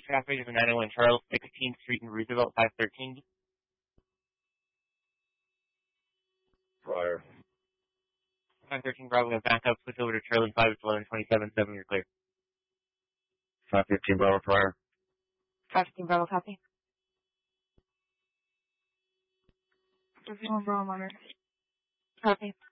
traffic is 901 Charles 16th Street in Roosevelt, 513. Prior. 513 Bravo, have backup, switch over to Charlie 5, it's 1127.7, you're clear. 515 Bravo, prior. 515 Bravo, copy. 51 Bravo, monitor. Copy.